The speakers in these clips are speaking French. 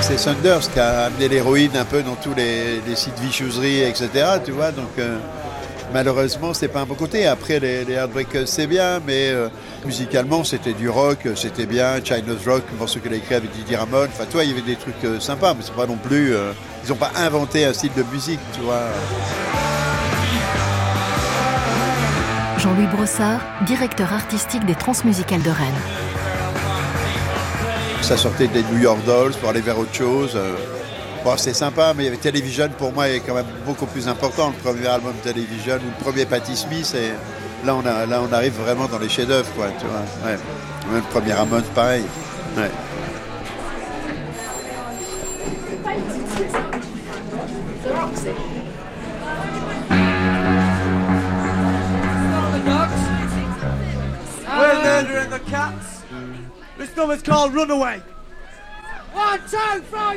C'est Thunders qui a amené l'héroïne un peu dans tous les sites viceuseries, etc. Tu vois, donc malheureusement, c'est pas un bon côté. Après, les Heartbreakers, c'est bien, mais musicalement, c'était du rock, c'était bien. China's Rock, pour ceux qui l'ont écrit avec Didi Ramone. Enfin, toi, il y avait des trucs sympas, mais c'est pas non plus. Ils n'ont pas inventé un style de musique, tu vois. Jean-Louis Brossard, directeur artistique des Transmusicales de Rennes. Ça sortait des New York Dolls pour aller vers autre chose. Bon, c'était sympa, mais il y avait Television, pour moi, est quand même beaucoup plus important. Le premier album Television ou le premier Patti Smith. Et là, on arrive vraiment dans les chefs-d'œuvre, quoi, tu vois. Ouais. Même le premier Ramones, pareil. Ouais. We're murdering the cats. This number's called Runaway. 1, 2, 3.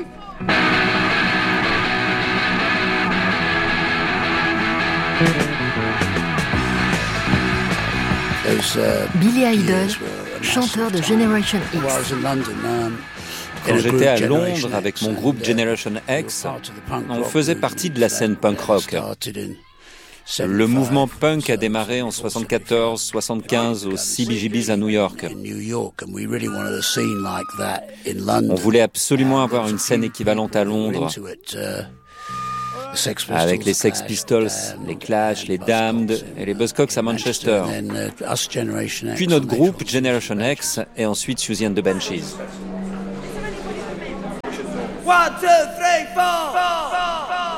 Billy Idol, chanteur de Generation X. Quand j'étais à Londres avec mon groupe Generation X, on faisait partie de la scène punk rock. Le mouvement punk a démarré en 74-75 au CBGB's à New York. On voulait absolument avoir une scène équivalente à Londres, avec les Sex Pistols, les Clash, les Damned et les Buzzcocks à Manchester. Puis notre groupe Generation X et ensuite Susie and the Banshees. 1, 2, 3, 4.